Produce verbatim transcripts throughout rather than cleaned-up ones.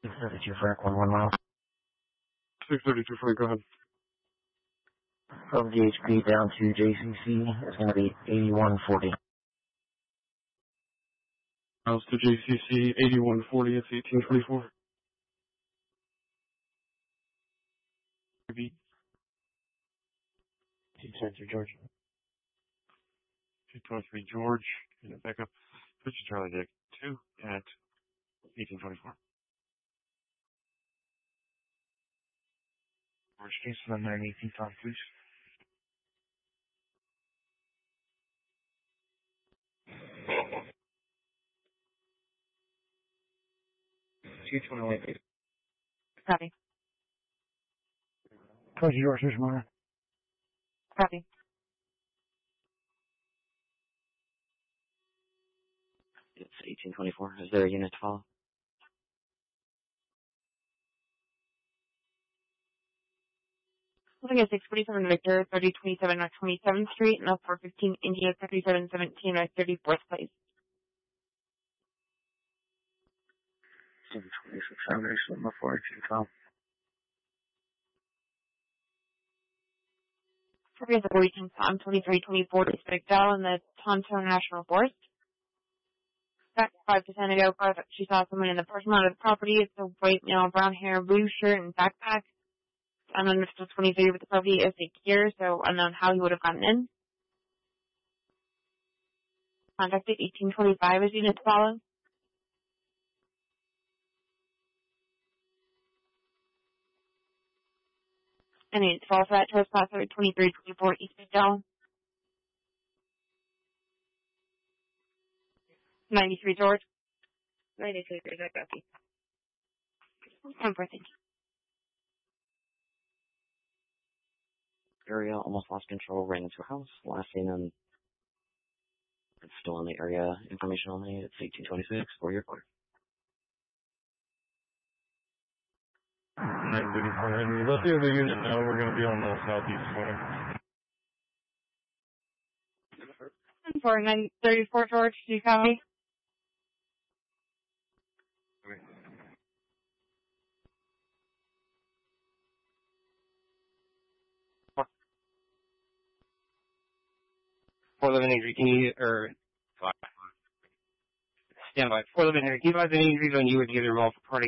six thirty-two Frank, one one mile. six thirty-two Frank, go ahead. From D H P down to J C C is going to be eighty-one forty. Miles to J C C, eighty-one forty, it's eighteen twenty-four. Beat. two twenty-three George. two twenty-three George, and back up. Switch to Charlie Dick two at eighteen twenty-four. George case from nine eighteen Tom, please. two twenty-one, please. Copy. twenty George, here's Mara. Copy. It's eighteen twenty-four. Is there a unit to follow? Looking at six forty-seven Victor, thirty twenty-seven North twenty-seventh Street, and four fifteen India, thirty-seven seventeen North thirty-fourth Place. seven twenty-six Foundation, before two Tom. Previous Operation Tom twenty-three twenty-four District Dell in the Tonto National Forest. Back five to San Diego, she saw someone in the parking lot of the property. It's a white male, brown hair, blue shirt, and backpack. Unknown Mister twenty-three with the property is secure, so unknown how he would have gotten in. Contacted eighteen twenty-five as unit to follow. And unit to follow for that trespasser twenty-three twenty-four East Dell. ninety-three George. ninety-three George, I copy. ten four, thank you. Area almost lost control, ran into a house. Last seen him. It's still on the area. Information only. It's eighteen twenty-six. For your clear. nine thirty-four Henry. Let the other unit know we're going to be on the southeast corner. ten four, nine thirty-four George, do you copy? Okay. four eleven Henry, can you, or, stand by. four eleven Henry, can you advise any injuries on you or the other involved party?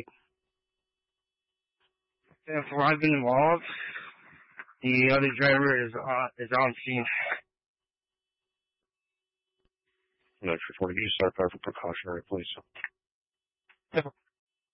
And for I've been involved, the other driver is, uh, is on scene. Next report, you start fire for precautionary, please.